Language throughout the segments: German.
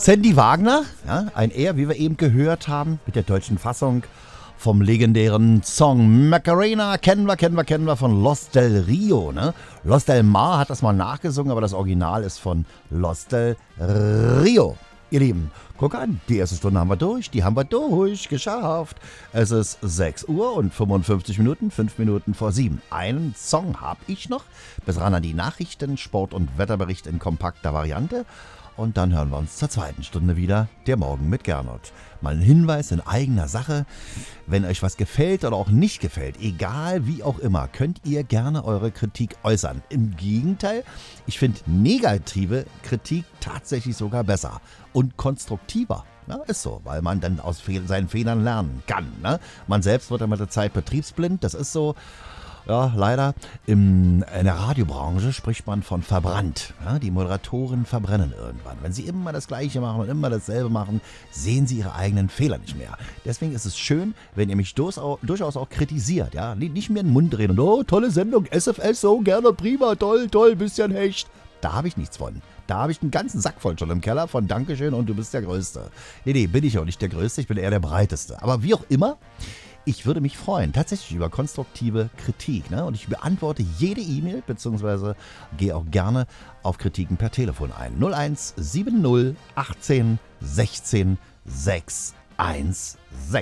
Sandy Wagner, ja, ein Er, wie wir eben gehört haben, mit der deutschen Fassung vom legendären Song Macarena, kennen wir von Los del Rio. Ne? Los del Mar hat das mal nachgesungen, aber das Original ist von Los del Rio. Ihr Lieben, guck an, die erste Stunde haben wir durch, geschafft. Es ist 6 Uhr und 55 Minuten, 5 Minuten vor 7. Einen Song habe ich noch, bis ran an die Nachrichten, Sport- und Wetterbericht in kompakter Variante. Und dann hören wir uns zur zweiten Stunde wieder, der Morgen mit Gernot. Mal ein Hinweis in eigener Sache. Wenn euch was gefällt oder auch nicht gefällt, egal wie auch immer, könnt ihr gerne eure Kritik äußern. Im Gegenteil, ich finde negative Kritik tatsächlich sogar besser und konstruktiver. Ja, ist so, weil man dann aus seinen Fehlern lernen kann. Ne? Man selbst wird ja mit der Zeit betriebsblind, das ist so. Ja, leider. In der Radiobranche spricht man von verbrannt. Ja, die Moderatoren verbrennen irgendwann. Wenn sie immer das Gleiche machen und immer dasselbe machen, sehen sie ihre eigenen Fehler nicht mehr. Deswegen ist es schön, wenn ihr mich durchaus auch kritisiert. Ja? Nicht mir in den Mund reden und oh, tolle Sendung, SFS, so gerne, prima, toll, bisschen Hecht. Da habe ich nichts von. Da habe ich einen ganzen Sack voll schon im Keller von Dankeschön und du bist der Größte. Nee, bin ich auch nicht der Größte, ich bin eher der Breiteste. Aber wie auch immer, ich würde mich freuen, tatsächlich über konstruktive Kritik. Ne? Und ich beantworte jede E-Mail, beziehungsweise gehe auch gerne auf Kritiken per Telefon ein. 0170 18 16 616.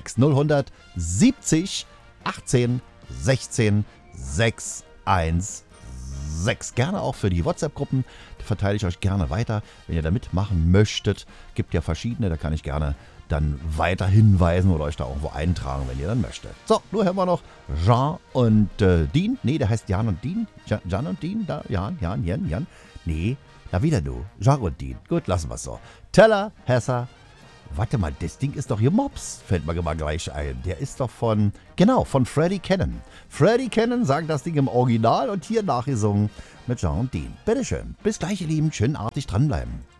0170 18 16 616. Gerne auch für die WhatsApp-Gruppen. Da verteile ich euch gerne weiter. Wenn ihr da mitmachen möchtet, gibt ja verschiedene, da kann ich gerne dann weiter hinweisen oder euch da irgendwo eintragen, wenn ihr dann möchtet. So, nur hören wir noch Jean und Dean. Nee, der heißt Jan und Dean. Jan und Dean, da, Jan. Nee, da wieder du. Jean und Dean. Gut, lassen wir es so. Teller, Hesser. Warte mal, das Ding ist doch hier Mops, fällt mir mal gleich ein. Der ist doch von Freddie Cannon. Freddie Cannon sagt das Ding im Original und hier nachgesungen mit Jean und Dean. Bitteschön. Bis gleich, ihr Lieben. Schön artig dranbleiben.